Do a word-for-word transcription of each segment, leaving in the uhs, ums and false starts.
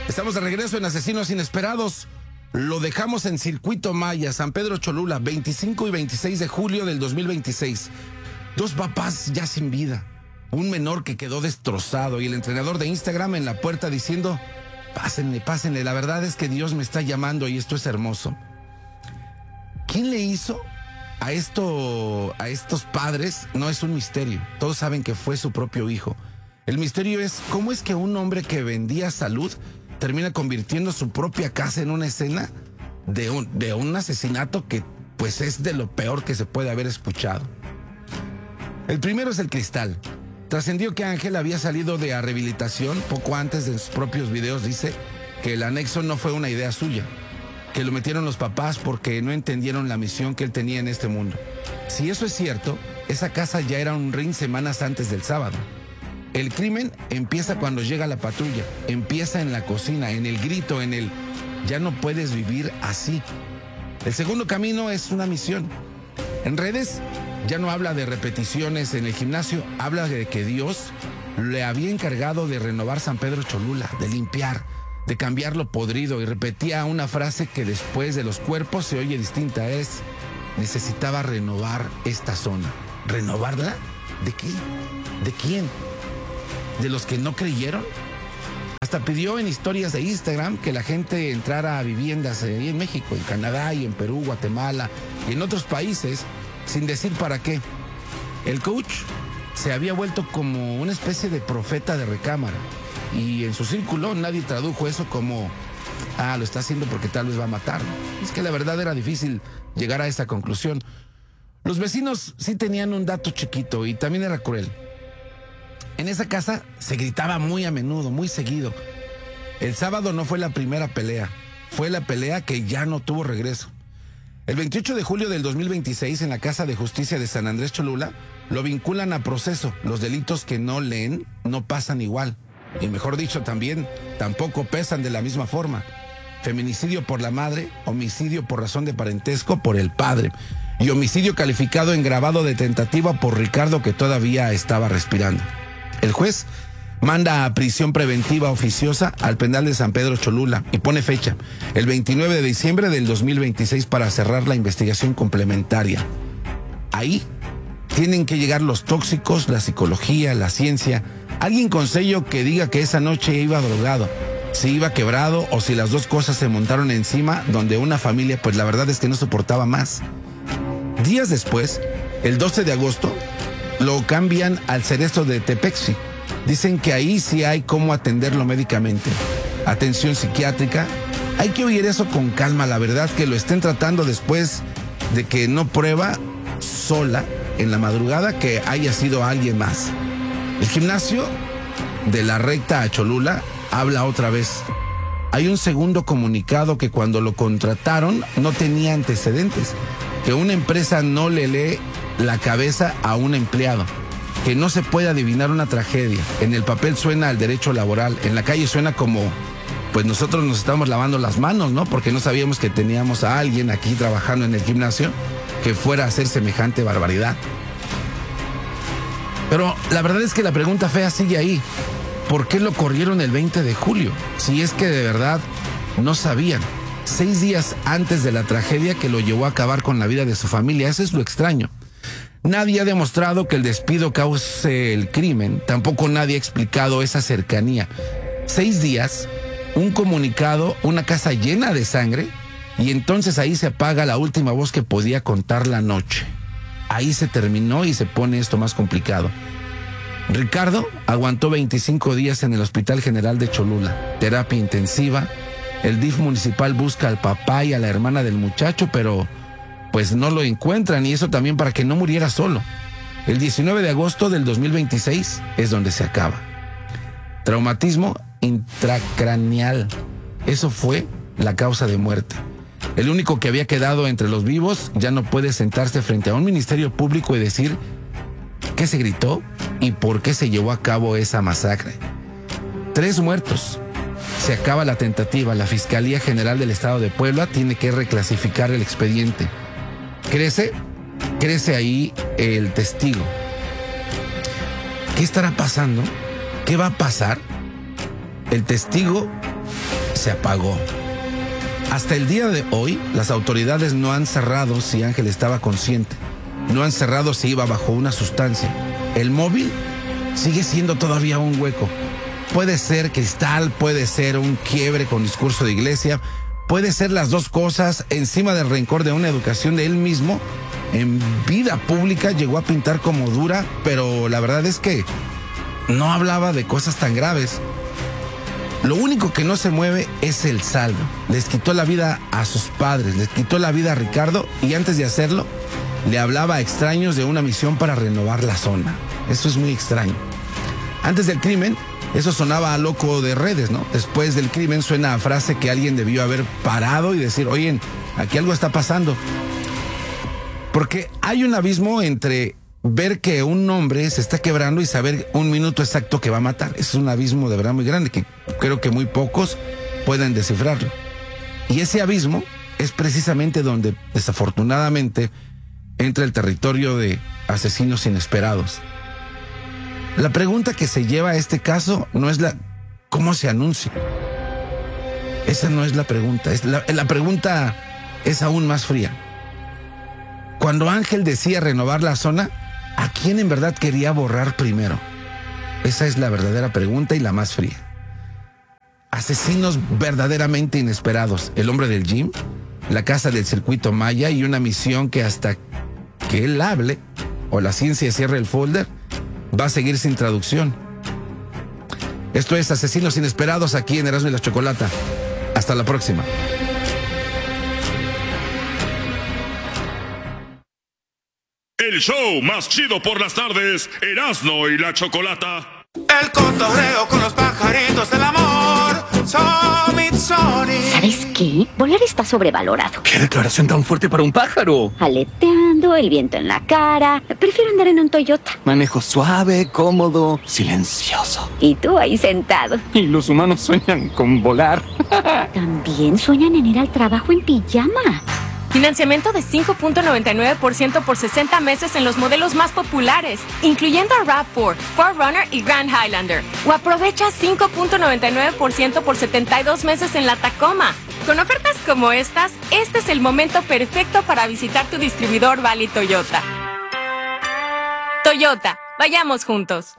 Estamos de regreso en Asesinos Inesperados. Lo dejamos en Circuito Maya, San Pedro Cholula, veinticinco y veintiséis de julio del dos mil veintiséis. Dos papás ya sin vida, un menor que quedó destrozado y el entrenador de Instagram en la puerta diciendo: pásenle, pásenle, la verdad es que Dios me está llamando y esto es hermoso. ¿Quién le hizo a esto, a estos padres? No es un misterio, todos saben que fue su propio hijo. El misterio es cómo es que un hombre que vendía salud termina convirtiendo su propia casa en una escena de un, de un asesinato que pues es de lo peor que se puede haber escuchado. El primero es el Cristal. Trascendió que Ángel había salido de rehabilitación poco antes. De sus propios videos dice que el anexo no fue una idea suya, que lo metieron los papás porque no entendieron la misión que él tenía en este mundo. Si eso es cierto, esa casa ya era un ring semanas antes del sábado. El crimen empieza cuando llega la patrulla, empieza en la cocina, en el grito, en el ya no puedes vivir así. El segundo camino es una misión. En redes ya no habla de repeticiones en el gimnasio, habla de que Dios le había encargado de renovar San Pedro Cholula, de limpiar, de cambiar lo podrido, y repetía una frase que después de los cuerpos se oye distinta, es: necesitaba renovar esta zona. ¿Renovarla? ¿De qué? ¿De quién? ¿De los que no creyeron? Hasta pidió en historias de Instagram que la gente entrara a viviendas ahí en México, en Canadá y en Perú, Guatemala y en otros países, sin decir para qué. El coach se había vuelto como una especie de profeta de recámara y en su círculo nadie tradujo eso como: ah, lo está haciendo porque tal vez va a matar. Es que la verdad era difícil llegar a esa conclusión. Los vecinos sí tenían un dato chiquito y también era cruel. En esa casa se gritaba muy a menudo, muy seguido. El sábado no fue la primera pelea, fue la pelea que ya no tuvo regreso. El veintiocho de julio del dos mil veintiséis, en la Casa de Justicia de San Andrés Cholula, lo vinculan a proceso. Los delitos que no leen no pasan igual. Y mejor dicho, también tampoco pesan de la misma forma. Feminicidio por la madre, homicidio por razón de parentesco por el padre y homicidio calificado en grabado de tentativa por Ricardo, que todavía estaba respirando. El juez manda a prisión preventiva oficiosa al penal de San Pedro Cholula y pone fecha, el veintinueve de diciembre del dos mil veintiséis, para cerrar la investigación complementaria. Ahí tienen que llegar los tóxicos, la psicología, la ciencia, alguien con sello que diga que esa noche iba drogado, si iba quebrado o si las dos cosas se montaron encima, donde una familia pues la verdad es que no soportaba más. Días después, el doce de agosto, lo cambian al Cerezo de Tepexi. Dicen que ahí sí hay cómo atenderlo médicamente. Atención psiquiátrica. Hay que oír eso con calma, la verdad, que lo estén tratando después de que no prueba sola en la madrugada que haya sido alguien más. El gimnasio de la Recta a Cholula habla otra vez. Hay un segundo comunicado que cuando lo contrataron no tenía antecedentes, que una empresa no le lee la cabeza a un empleado, que no se puede adivinar una tragedia. En el papel suena al derecho laboral, en la calle suena como, pues nosotros nos estamos lavando las manos, ¿no? Porque no sabíamos que teníamos a alguien aquí trabajando en el gimnasio que fuera a hacer semejante barbaridad. Pero la verdad es que la pregunta fea sigue ahí. ¿Por qué lo corrieron el veinte de julio? Si es que de verdad no sabían. Seis días antes de la tragedia que lo llevó a acabar con la vida de su familia. Eso es lo extraño. Nadie ha demostrado que el despido cause el crimen. Tampoco nadie ha explicado esa cercanía. Seis días, un comunicado, una casa llena de sangre, y entonces ahí se apaga la última voz que podía contar la noche. Ahí se terminó y se pone esto más complicado. Ricardo aguantó veinticinco días en el Hospital General de Cholula. Terapia intensiva. El D I F municipal busca al papá y a la hermana del muchacho, pero pues no lo encuentran, y eso también para que no muriera solo. El diecinueve de agosto del dos mil veintiséis es donde se acaba. Traumatismo intracraneal. Eso fue la causa de muerte. El único que había quedado entre los vivos ya no puede sentarse frente a un ministerio público y decir qué se gritó y por qué se llevó a cabo esa masacre. Tres muertos. Se acaba la tentativa. La Fiscalía General del Estado de Puebla tiene que reclasificar el expediente. Crece, crece ahí el testigo. ¿Qué estará pasando? ¿Qué va a pasar? el testigo se apagó. Hasta el día de hoy, las autoridades no han cerrado si Ángel estaba consciente. No han cerrado si iba bajo una sustancia. El móvil sigue siendo todavía un hueco. Puede ser cristal, puede ser un quiebre con discurso de iglesia, puede ser las dos cosas. Encima del rencor de una educación de él mismo, en vida pública llegó a pintar como dura, pero la verdad es que no hablaba de cosas tan graves. Lo único que no se mueve es el saldo. Les quitó la vida a sus padres, les quitó la vida a Ricardo, y antes de hacerlo, le hablaba a extraños de una misión para renovar la zona. Eso es muy extraño. Antes del crimen, eso sonaba a loco de redes, ¿no? Después del crimen suena a frase que alguien debió haber parado y decir, oye, aquí algo está pasando. Porque hay un abismo entre ver que un hombre se está quebrando y saber un minuto exacto que va a matar. Es un abismo de verdad muy grande que creo que muy pocos pueden descifrarlo. Y ese abismo es precisamente donde, desafortunadamente, entra el territorio de asesinos inesperados. La pregunta que se lleva a este caso no es la ¿cómo se anuncia? Esa no es la pregunta. Es la, la pregunta es aún más fría. Cuando Ángel decía renovar la zona, ¿a quién en verdad quería borrar primero? Esa es la verdadera pregunta y la más fría. Asesinos verdaderamente inesperados. El hombre del gym, la casa del circuito Maya y una misión que hasta que él hable o la ciencia cierre el folder, va a seguir sin traducción. Esto es Asesinos Inesperados aquí en Erasmo y la Chocolata. Hasta la próxima. El show más chido por las tardes, Erasmo y la Chocolata. El cotorreo con los pajaritos del amor, Somitsoni. ¿Sabes qué? Volar está sobrevalorado. ¿Qué declaración tan fuerte para un pájaro? Aleteando, el viento en la cara. Prefiero andar en un Toyota. Manejo suave, cómodo, silencioso. Y tú ahí sentado. Y los humanos sueñan con volar. También sueñan en ir al trabajo en pijama. Financiamiento de cinco punto noventa y nueve por ciento por sesenta meses en los modelos más populares, incluyendo a RAV cuatro, cuatro Runner y Grand Highlander. O aprovecha cinco punto noventa y nueve por ciento por setenta y dos meses en la Tacoma. Con ofertas como estas, este es el momento perfecto para visitar tu distribuidor Valley Toyota. Toyota, vayamos juntos.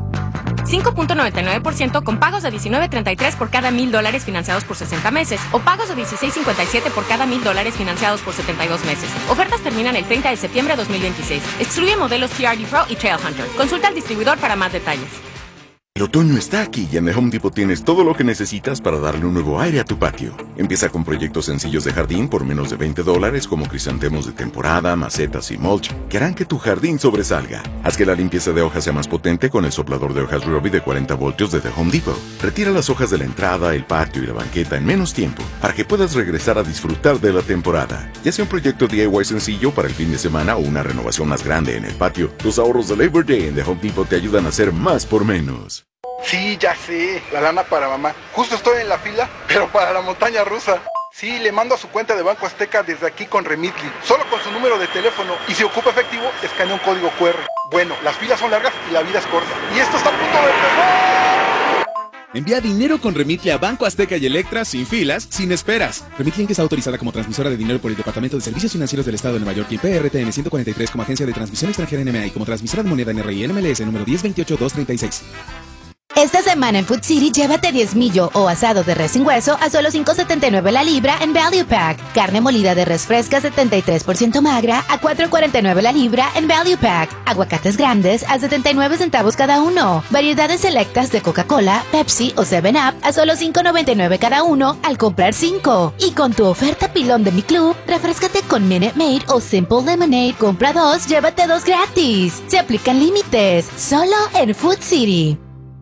cinco punto noventa y nueve por ciento con pagos de diecinueve treinta y tres por cada mil dólares financiados por sesenta meses o pagos de dieciséis cincuenta y siete por cada mil dólares financiados por setenta y dos meses. Ofertas terminan el treinta de septiembre de dos mil veintiséis. Excluye modelos T R D Pro y Trail Hunter. Consulta al distribuidor para más detalles. El otoño está aquí y en The Home Depot tienes todo lo que necesitas para darle un nuevo aire a tu patio. Empieza con proyectos sencillos de jardín por menos de veinte dólares como crisantemos de temporada, macetas y mulch que harán que tu jardín sobresalga. Haz que la limpieza de hojas sea más potente con el soplador de hojas Ryobi de cuarenta voltios de The Home Depot. Retira las hojas de la entrada, el patio y la banqueta en menos tiempo para que puedas regresar a disfrutar de la temporada. Ya sea un proyecto D I Y sencillo para el fin de semana o una renovación más grande en el patio, los ahorros de Labor Day en The Home Depot te ayudan a hacer más por menos. Sí, ya sé, la lana para mamá. Justo estoy en la fila, pero para la montaña rusa. Sí, le mando a su cuenta de Banco Azteca desde aquí con Remitly, solo con su número de teléfono. Y si ocupa efectivo, escanea un código cu erre. Bueno, las filas son largas y la vida es corta. Y esto está a punto de empezar. Envía dinero con Remitly a Banco Azteca y Electra sin filas, sin esperas. Remitly es autorizada como transmisora de dinero por el Departamento de Servicios Financieros del Estado de Nueva York y P R T N ciento cuarenta y tres como agencia de transmisión extranjera N M A y como transmisora de moneda N R I N M L S número diez veintiocho dos treinta y seis. Esta semana en Food City, llévate diez millo o asado de res sin hueso a solo cinco setenta y nueve la libra en Value Pack. Carne molida de res fresca setenta y tres por ciento magra a cuatro cuarenta y nueve la libra en Value Pack. Aguacates grandes a setenta y nueve centavos cada uno. Variedades selectas de Coca-Cola, Pepsi o seven up a solo cinco noventa y nueve cada uno al comprar cinco. Y con tu oferta pilón de mi club, refrescate con Minute Maid o Simple Lemonade. Compra dos, llévate dos gratis. Se aplican límites. Solo en Food City.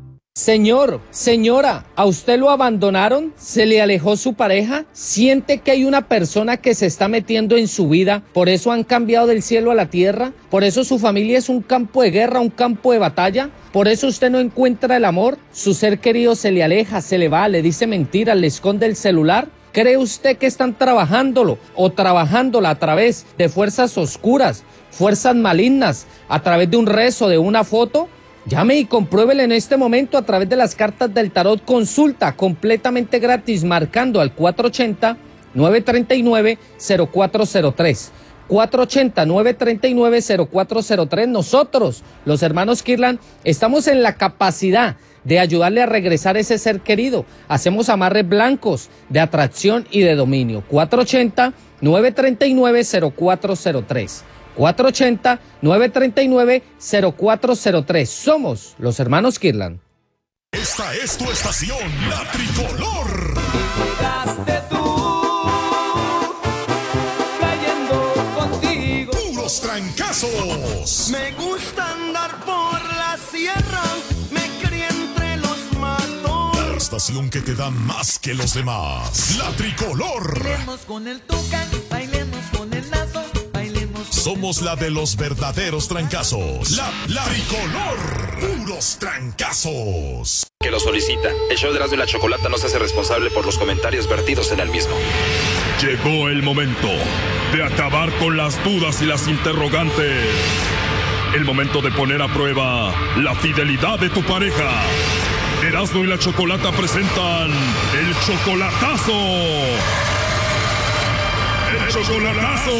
Señor, señora, ¿a usted lo abandonaron? ¿Se le alejó su pareja? ¿Siente que hay una persona que se está metiendo en su vida? ¿Por eso han cambiado del cielo a la tierra? ¿Por eso su familia es un campo de guerra, un campo de batalla? ¿Por eso usted no encuentra el amor? ¿Su ser querido se le aleja, se le va, le dice mentiras, le esconde el celular? ¿Cree usted que están trabajándolo o trabajándola a través de fuerzas oscuras, fuerzas malignas, a través de un rezo, de una foto? Llame y compruébele en este momento a través de las cartas del tarot. Consulta completamente gratis marcando al cuatro ochenta, nueve treinta y nueve, cero cuatro cero tres. cuatro ochenta, nueve treinta y nueve, cero cuatro cero tres. Nosotros, los hermanos Kirlan, estamos en la capacidad de ayudarle a regresar ese ser querido. Hacemos amarres blancos de atracción y de dominio. cuatro ochenta, nueve treinta y nueve, cero cuatro cero tres. cuatro ochenta, nueve treinta y nueve, cero cuatro cero tres. Somos los hermanos Kirlan. Esta es tu estación, La Tricolor. Llegaste tú, cayendo contigo. Puros trancazos. Me gusta andar por la sierra, me crié entre los matos. La estación que te da más que los demás. La Tricolor. Bailemos con el tucán, bailemos con el lazo. Somos la de los verdaderos trancazos. La, la Tricolor. Puros trancazos. Que lo solicita. El show de Erasmo y la Chocolata no se hace responsable por los comentarios vertidos en el mismo. Llegó el momento de acabar con las dudas y las interrogantes. El momento de poner a prueba la fidelidad de tu pareja. Erasmo y la Chocolata presentan el chocolatazo. ¡El chocolatazo!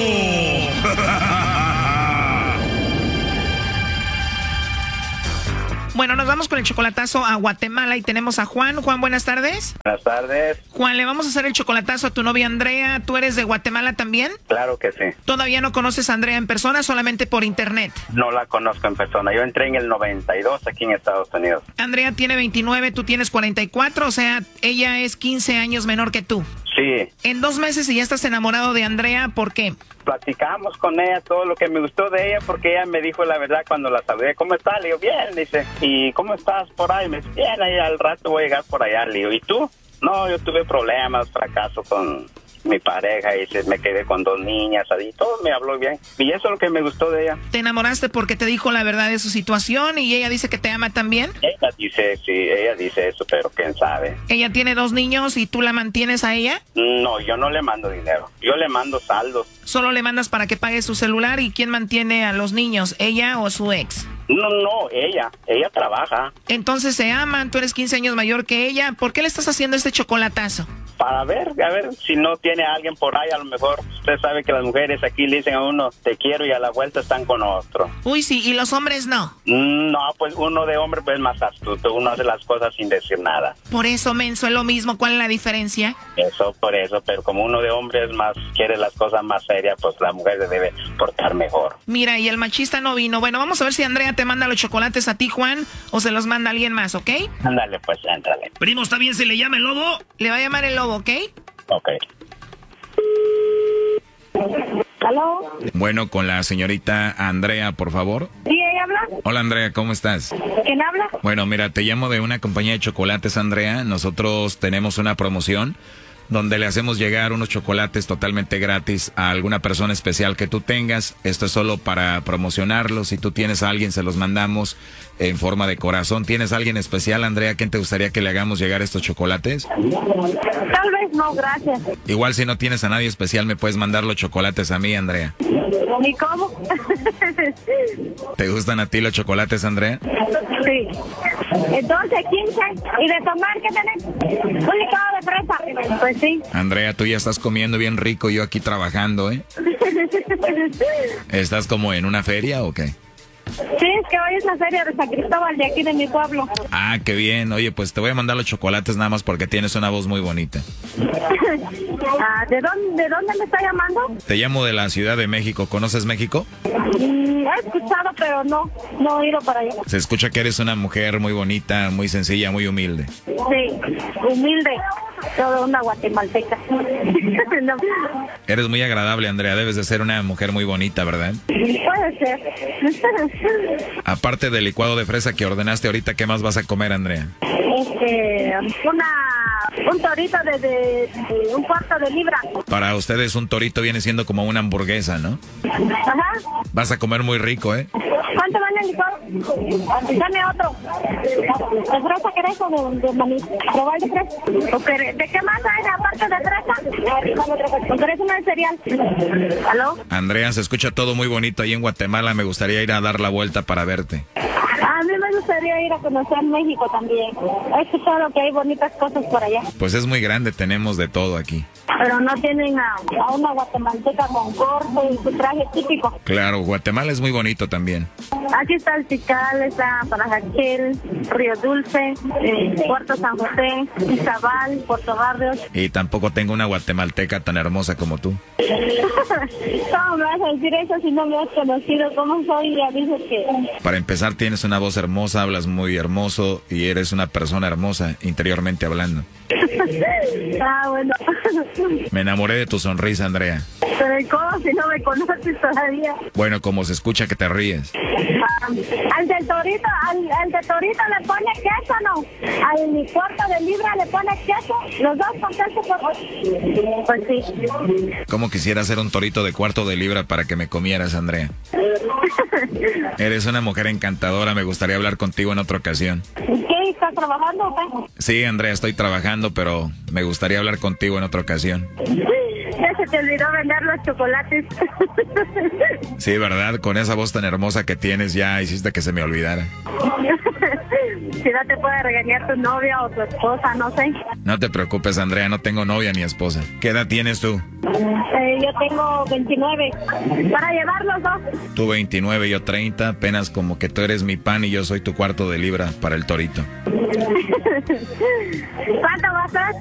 Bueno, nos vamos con el chocolatazo a Guatemala y tenemos a Juan. Juan, buenas tardes. Buenas tardes. Juan, le vamos a hacer el chocolatazo a tu novia Andrea. ¿Tú eres de Guatemala también? Claro que sí. ¿Todavía no conoces a Andrea en persona, solamente por internet? No la conozco en persona. Yo entré en el noventa y dos aquí en Estados Unidos. Andrea tiene veintinueve, tú tienes cuarenta y cuatro, o sea, ella es quince años menor que tú. Sí. En dos meses y ya estás enamorado de Andrea, ¿por qué? Platicamos con ella todo lo que me gustó de ella porque ella me dijo la verdad cuando la saludé. ¿Cómo estás? Le digo, bien, dice. ¿Y cómo estás por ahí? Me dice, bien, ahí al rato voy a llegar por allá. Le digo, ¿y tú? No, yo tuve problemas, fracaso con mi pareja y se, me quedé con dos niñas, y todo me habló bien. Y eso es lo que me gustó de ella. ¿Te enamoraste porque te dijo la verdad de su situación y ella dice que te ama también? Ella dice, sí, ella dice eso, pero quién sabe. ¿Ella tiene dos niños y tú la mantienes a ella? No, yo no le mando dinero, yo le mando saldos. ¿Solo le mandas para que pague su celular? ¿Y quién mantiene a los niños, ella o su ex? No, no, ella, ella trabaja. Entonces se aman, tú eres quince años mayor que ella. ¿Por qué le estás haciendo este chocolatazo? Para ver, a ver, si no tiene a alguien por ahí, a lo mejor usted sabe que las mujeres aquí le dicen a uno, te quiero, y a la vuelta están con otro. Uy, sí, ¿y los hombres no? No, pues uno de hombre pues más astuto, uno hace las cosas sin decir nada. Por eso, menso, es lo mismo, ¿cuál es la diferencia? Eso, por eso, pero como uno de hombre es más, quiere las cosas más serias, pues la mujer se debe portar mejor. Mira, y el machista no vino. Bueno, vamos a ver si Andrea te manda los chocolates a ti, Juan, o se los manda alguien más, ¿ok? Ándale, pues, ándale. Primo, ¿está bien si le llama el lobo? Le va a llamar el lobo, ¿ok? Ok. ¿Aló? Bueno, con la señorita Andrea, por favor. ¿Sí, ella habla? Hola, Andrea, ¿cómo estás? ¿Quién habla? Bueno, mira, te llamo de una compañía de chocolates, Andrea. Nosotros tenemos una promoción donde le hacemos llegar unos chocolates totalmente gratis a alguna persona especial que tú tengas. Esto es solo para promocionarlos. Si tú tienes a alguien, se los mandamos en forma de corazón. ¿Tienes a alguien especial, Andrea? ¿Quién te gustaría que le hagamos llegar estos chocolates? Tal vez no, gracias. Igual si no tienes a nadie especial, me puedes mandar los chocolates a mí, Andrea. ¿Y cómo? ¿Te gustan a ti los chocolates, Andrea? Sí. Entonces, quince. ¿Y de tomar qué tenés? Un licuado de fresa. Pues sí. Andrea, tú ya estás comiendo bien rico, yo aquí trabajando, ¿eh? ¿Estás como en una feria o qué? Sí, es que hoy es la feria de San Cristóbal de aquí de mi pueblo. Ah, qué bien. Oye, pues te voy a mandar los chocolates nada más porque tienes una voz muy bonita. Ah, ¿de dónde, ¿de dónde me está llamando? Te llamo de la Ciudad de México. ¿Conoces México? Mm, he escuchado, pero no, no he ido para allá. Se escucha que eres una mujer muy bonita, muy sencilla, muy humilde. Sí, humilde. Toda una guatemalteca. No. Eres muy agradable, Andrea. Debes de ser una mujer muy bonita, ¿verdad? Puede ser. Aparte del licuado de fresa que ordenaste ahorita, ¿qué más vas a comer, Andrea? Este, una, un torito de, de, de un cuarto de libra. Para ustedes un torito viene siendo como una hamburguesa, ¿no? Ajá. Vas a comer muy rico, ¿eh? ¿Cuánto vale el licuado? Dame otro. ¿De fresa querés o de, de maní? ¿Probar de fresa? Okay. ¿De qué más hay aparte de fresa? ¿Querés una de cereal? ¿Aló? Andrea, se escucha todo muy bonito ahí en Guatemala. Me gustaría ir a dar la vuelta para verte. A mí me gustaría ir a conocer México también. He escuchado que hay bonitas cosas por allá. Pues es muy grande, tenemos de todo aquí. Pero no tienen a, a una guatemalteca con corte y su traje típico. Claro, Guatemala es muy bonito también. Aquí está el Tikal, está Panajachel, Río Dulce, eh, Puerto San José, Izabal, Puerto Barrios. Y tampoco tengo una guatemalteca tan hermosa como tú. ¿Cómo me vas a decir eso si no me has conocido? ¿Cómo soy? Ya dices que... Para empezar, tienes una voz hermosa, hablas muy hermoso y eres una persona hermosa, interiormente hablando. Ah, bueno. Me enamoré de tu sonrisa, Andrea. Pero ¿cómo si no me conoces todavía? Bueno, como se escucha que te ríes. Ah, al del torito, al, al del torito le pone queso, ¿no? Al cuarto de libra le pone queso. Los dos con queso por... Pues sí. ¿Cómo quisiera ser un torito de cuarto de libra para que me comieras, Andrea? Eres una mujer encantadora, me gustaría hablar contigo en otra ocasión. ¿Qué? ¿Estás trabajando o qué? Sí, Andrea, estoy trabajando, pero me gustaría hablar contigo en otra ocasión. Ya se te olvidó vender los chocolates. Sí, ¿verdad? Con esa voz tan hermosa que tienes ya hiciste que se me olvidara. Si no te puede regañar tu novia o tu esposa, no sé. No te preocupes, Andrea, no tengo novia ni esposa. ¿Qué edad tienes tú? Eh, yo tengo veintinueve. Para llevar los dos. Tú veintinueve, yo treinta, apenas como que tú eres mi pan y yo soy tu cuarto de libra para el torito. ¿Cuánto vas a hacer?